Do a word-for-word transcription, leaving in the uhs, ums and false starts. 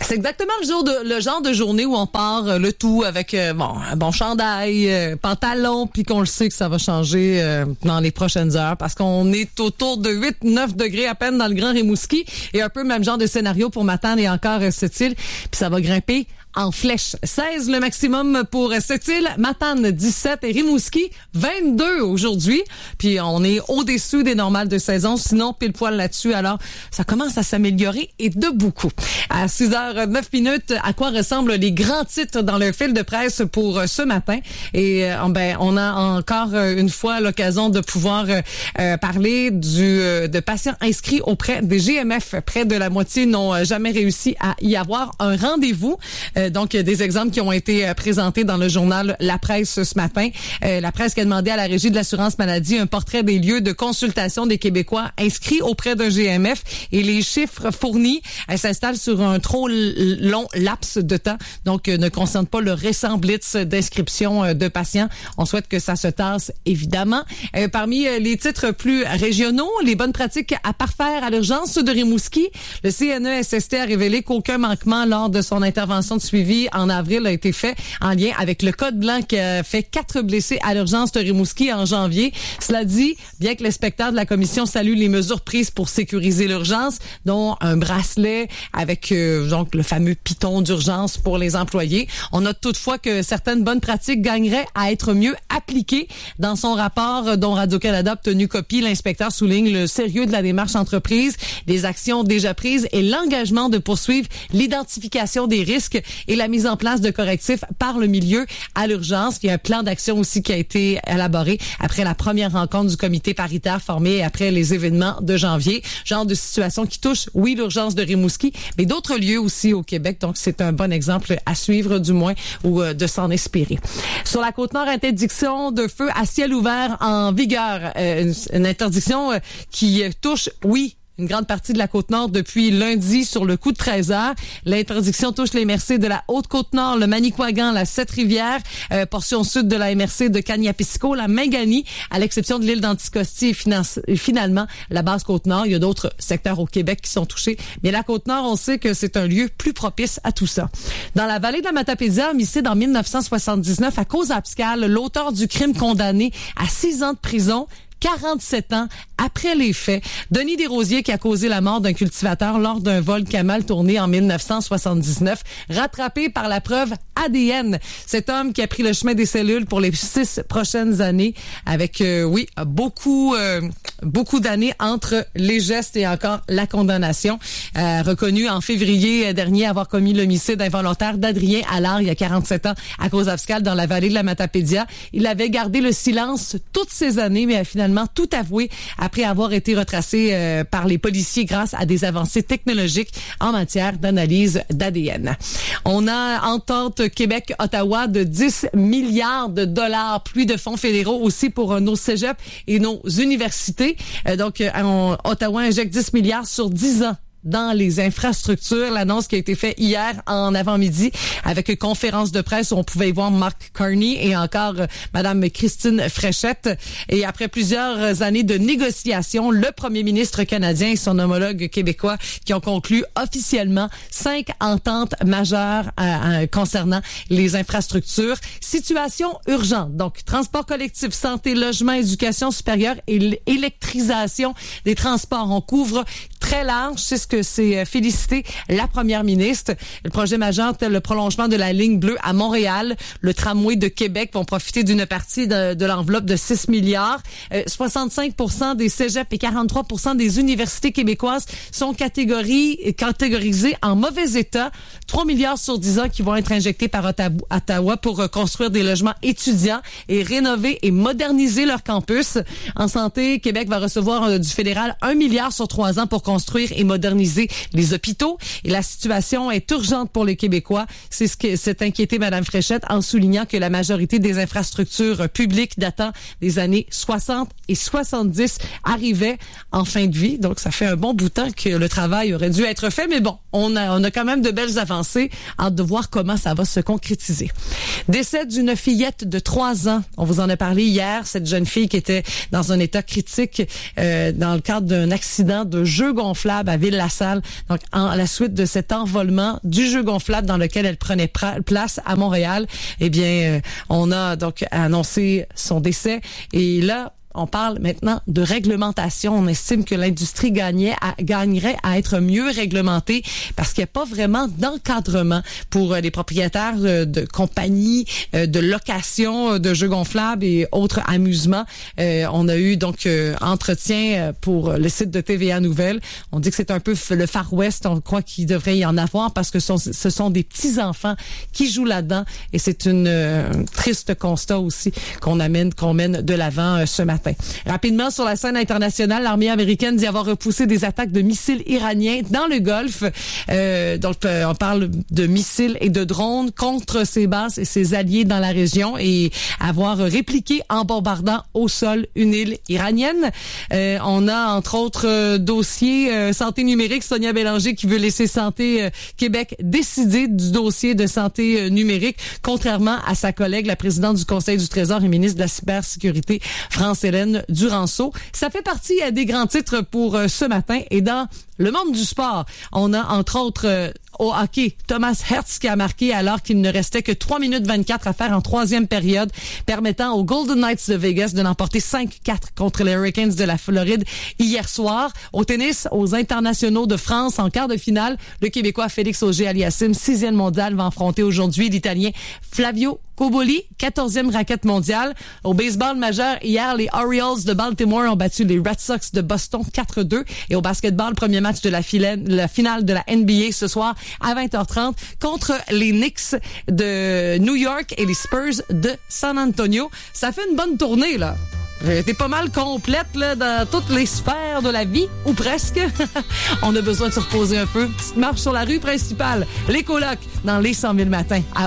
C'est exactement le jour de le genre de journée où on part euh, le tout avec euh, bon un bon chandail, euh, pantalon, puis qu'on le sait que ça va changer euh, dans les prochaines heures parce qu'on est autour de huit neuf degrés à peine dans le Grand Rimouski et un peu même genre de scénario pour Matane et encore euh, Sept-Îles, puis ça va grimper en flèche. seize le maximum pour Sept-Îles, Matane dix-sept et Rimouski vingt-deux aujourd'hui. Puis on est au-dessus des normales de saison, sinon pile poil là-dessus. Alors ça commence à s'améliorer et de beaucoup. À six heures neuf minutes, à quoi ressemblent les grands titres dans le fil de presse pour ce matin? Et euh, ben on a encore une fois l'occasion de pouvoir euh, parler du euh, de patients inscrits auprès des G M F. Près de la moitié n'ont jamais réussi à y avoir un rendez-vous. Euh, donc des exemples qui ont été présentés dans le journal La Presse ce matin. Euh, la presse qui a demandé à la Régie de l'assurance maladie un portrait des lieux de consultation des Québécois inscrits auprès d'un G M F et les chiffres fournis euh, s'installent sur un trop long laps de temps, donc euh, ne concerne pas le récent blitz d'inscription euh, de patients. On souhaite que ça se tasse, évidemment. Euh, parmi euh, les titres plus régionaux, les bonnes pratiques à parfaire à l'urgence de Rimouski, le C N E S S T a révélé qu'aucun manquement lors de son intervention de suivi en avril a été fait en lien avec le code blanc qui a fait quatre blessés à l'urgence de Rimouski en janvier. Cela dit, bien que l'inspecteur de la commission salue les mesures prises pour sécuriser l'urgence, dont un bracelet avec euh, donc le fameux piton d'urgence pour les employés, on note toutefois que certaines bonnes pratiques gagneraient à être mieux appliquées. Dans son rapport dont Radio-Canada a obtenu copie, l'inspecteur souligne le sérieux de la démarche entreprise, les actions déjà prises et l'engagement de poursuivre l'identification des risques et la mise en place de correctifs par le milieu à l'urgence. Il y a un plan d'action aussi qui a été élaboré après la première rencontre du comité paritaire formé après les événements de janvier. Genre de situation qui touche, oui, l'urgence de Rimouski, mais d'autres lieux aussi au Québec. Donc, c'est un bon exemple à suivre, du moins, ou euh, de s'en espérer. Sur la Côte-Nord, interdiction de feu à ciel ouvert en vigueur. Euh, une, une interdiction euh, qui touche, oui, une grande partie de la Côte-Nord depuis lundi sur le coup de treize heures. L'interdiction touche les M R C de la Haute-Côte-Nord, le Manicouagan, la Sept-Rivières, euh, portion sud de la M R C de Kaniapisco, la Mingani, à l'exception de l'île d'Anticosti et, finance, et finalement la Basse-Côte-Nord. Il y a d'autres secteurs au Québec qui sont touchés. Mais la Côte-Nord, on sait que c'est un lieu plus propice à tout ça. Dans la vallée de la Matapédia, homicide en dix-neuf cent soixante-dix-neuf à cause abscale, l'auteur du crime condamné à six ans de prison, quarante-sept ans après les faits. Denis Desrosiers qui a causé la mort d'un cultivateur lors d'un vol qui a mal tourné en dix-neuf cent soixante-dix-neuf, rattrapé par la preuve A D N. Cet homme qui a pris le chemin des cellules pour les six prochaines années avec, euh, oui, beaucoup, euh, beaucoup d'années entre les gestes et encore la condamnation. Euh, reconnu en février dernier avoir commis l'homicide involontaire d'Adrien Allard il y a quarante-sept ans à cause abscale dans la vallée de la Matapédia. Il avait gardé le silence toutes ces années, mais a finalement tout avoué après avoir été retracé euh, par les policiers grâce à des avancées technologiques en matière d'analyse d'A D N. On a entente Québec-Ottawa de dix milliards de dollars, plus de fonds fédéraux aussi pour euh, nos cégeps et nos universités. Euh, donc, euh, on, Ottawa injecte dix milliards sur dix ans dans les infrastructures. L'annonce qui a été faite hier en avant-midi avec une conférence de presse où on pouvait y voir Mark Carney et encore euh, Madame Christine Fréchette. Et après plusieurs années de négociations, le premier ministre canadien et son homologue québécois qui ont conclu officiellement cinq ententes majeures euh, euh, concernant les infrastructures. Situation urgente. Donc, transport collectif, santé, logement, éducation supérieure et l'électrisation des transports. On couvre très large. C'est ce que s'est félicité la première ministre. Le projet majeur, le prolongement de la ligne bleue à Montréal, le tramway de Québec vont profiter d'une partie de, de l'enveloppe de six milliards. Euh, soixante-cinq pour cent des cégeps et quarante-trois pour cent des universités québécoises sont catégories, catégorisées en mauvais état. trois milliards sur dix ans qui vont être injectés par Ottawa pour construire des logements étudiants et rénover et moderniser leur campus. En santé, Québec va recevoir du fédéral un milliard sur trois ans pour construire et moderniser les hôpitaux. Et la situation est urgente pour les Québécois. C'est ce que s'est inquiété Mme Fréchette en soulignant que la majorité des infrastructures publiques datant des années soixante et soixante-dix arrivaient en fin de vie. Donc, ça fait un bon bout de temps que le travail aurait dû être fait. Mais bon, on a, on a quand même de belles avancées. Hâte de voir comment ça va se concrétiser. Décès d'une fillette de trois ans. On vous en a parlé hier. Cette jeune fille qui était dans un état critique euh, dans le cadre d'un accident de jeu gonflable à Ville-la salle. Donc, en, à la suite de cet envolement du jeu gonflable dans lequel elle prenait pra- place à Montréal, eh bien, euh, on a donc annoncé son décès. Et là, on parle maintenant de réglementation. On estime que l'industrie gagnait à, gagnerait à être mieux réglementée parce qu'il n'y a pas vraiment d'encadrement pour les propriétaires de, de compagnies, de location de jeux gonflables et autres amusements. Euh, on a eu donc euh, entretien pour le site de T V A Nouvelles. On dit que c'est un peu le Far West. On croit qu'il devrait y en avoir parce que ce sont, ce sont des petits-enfants qui jouent là-dedans et c'est une, euh, un triste constat aussi qu'on amène, qu'on mène de l'avant euh, ce matin. Rapidement, sur la scène internationale, l'armée américaine dit avoir repoussé des attaques de missiles iraniens dans le Golfe. Euh, donc, euh, on parle de missiles et de drones contre ses bases et ses alliés dans la région et avoir répliqué en bombardant au sol une île iranienne. Euh, on a, entre autres, euh, dossiers euh, santé numérique. Sonia Bélanger qui veut laisser Santé euh, Québec décider du dossier de santé euh, numérique, contrairement à sa collègue, la présidente du Conseil du Trésor et ministre de la cybersécurité, France-Hélène Duranceau. Ça fait partie euh, des grands titres pour euh, ce matin. Et dans le monde du sport, on a entre autres euh, au hockey, Thomas Hertz qui a marqué alors qu'il ne restait que trois minutes vingt-quatre à faire en troisième période, permettant aux Golden Knights de Vegas de l'emporter cinq quatre contre les Hurricanes de la Floride hier soir. Au tennis, aux internationaux de France, en quart de finale, le Québécois Félix Auger-Aliassime, sixième mondial, va affronter aujourd'hui l'Italien Flavio Cobolli, quatorzième raquette mondiale. Au baseball majeur, hier, les Orioles de Baltimore ont battu les Red Sox de Boston quatre deux. Et au basketball, premier match de la, file- la finale de la N B A ce soir à vingt heures trente contre les Knicks de New York et les Spurs de San Antonio. Ça fait une bonne tournée, là. J'ai été pas mal complète là, dans toutes les sphères de la vie, ou presque. On a besoin de se reposer un peu. Petite marche sur la rue principale. Les colocs dans les cent mille matins. À